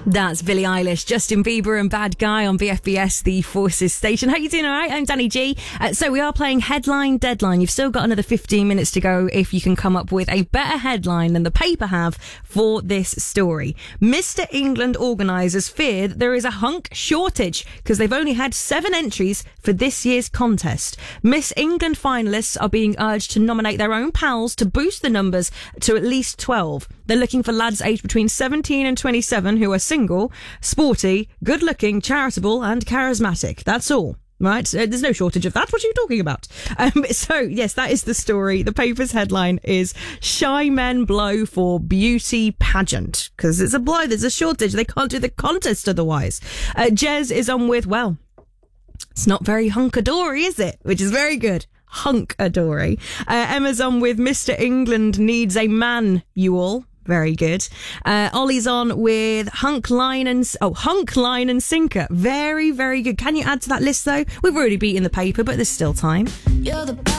That's Billie Eilish, Justin Bieber and Bad Guy on BFBS, the Forces station. How you doing? All right? I'm Danny G. So we are playing Headline Deadline. You've still got another 15 minutes to go if you can come up with a better headline than the paper have for this story. Mr. England organisers fear that there is a hunk shortage because they've only had 7 entries for this year's contest. Miss England finalists are being urged to nominate their own pals to boost the numbers to at least 12. They're looking for lads aged between 17 and 27 who are single, sporty, good-looking, charitable and charismatic. That's all. Right? There's no shortage of that. What are you talking about? So, yes, that is the story. The paper's headline is Shy Men Blow for Beauty Pageant. Because it's a blow. There's a shortage. They can't do the contest otherwise. Jez is on with, well, it's not very hunkadory, is it? Which is very good. Hunkadory. Emma's on with Mr. England Needs a Man, you all. Very good. Ollie's on with Hunk, Line and Sinker. Very, very good. Can you add to that list though? We've already beaten the paper, but there's still time. You're the